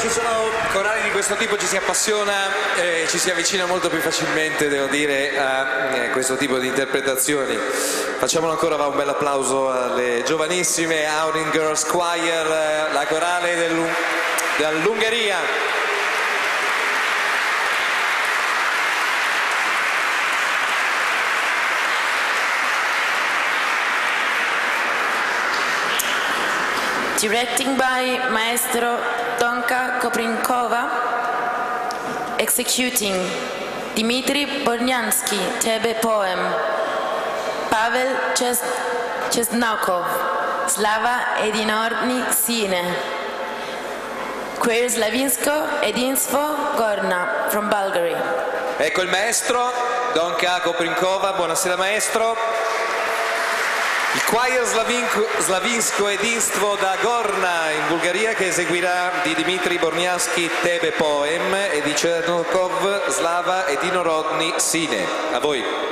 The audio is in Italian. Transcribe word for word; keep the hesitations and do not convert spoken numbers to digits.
ci sono corali di questo tipo ci si appassiona e ci si avvicina molto più facilmente, devo dire, a eh, questo tipo di interpretazioni. Facciamolo ancora, va un bel applauso alle giovanissime Howling Girls Choir, eh, la corale dell'U- dall'Ungheria. Directing by Maestro Tonka Koprinkova, executing Dmitry Bornyansky, Tebe Poem, Pavel Ches Chesnakov, Slava Edinorny Sine, Queer Slavinsko Edinstvo Gorna from Bulgaria. Ecco il maestro, Tonka Koprinkova, buonasera maestro. Il choir Slavinsko Edinstvo da Gorna in Bulgaria che eseguirà di Dmitry Bornyansky Tebe Poem e di Chernokov Slava Edinorodny Sine. A voi.